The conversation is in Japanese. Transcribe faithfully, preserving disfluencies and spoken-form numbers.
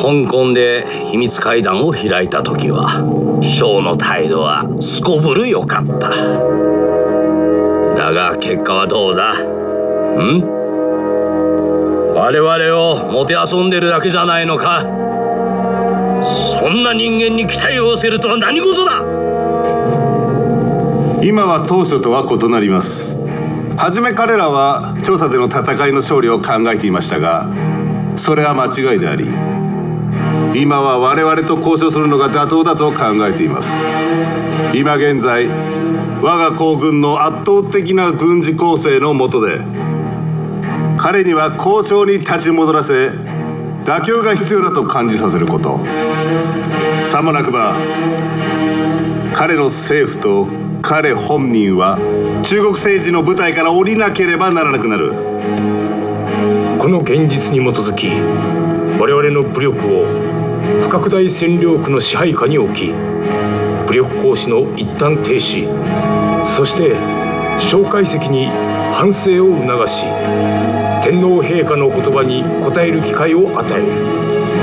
香港で秘密会談を開いた時は将の態度はすこぶる良かった。だが結果はどうだ？ん？我々をもてあそんでるだけじゃないのか？そんな人間に期待を寄せるとは何事だ？ 今は当初とは異なります。はじめ彼らは調査での戦いの勝利を考えていましたが、それは間違いであり、今は我々と交渉するのが妥当だと考えています。今現在我が皇軍の圧倒的な軍事構成の下で、彼には交渉に立ち戻らせ妥協が必要だと感じさせること。さもなくば彼の政府と彼本人は中国政治の舞台から降りなければならなくなる。 この現実に基づき、我々の武力を不拡大占領区の支配下に置き、武力行使の一旦停止、そして蒋介石に反省を促し、天皇陛下の言葉に応える機会を与える。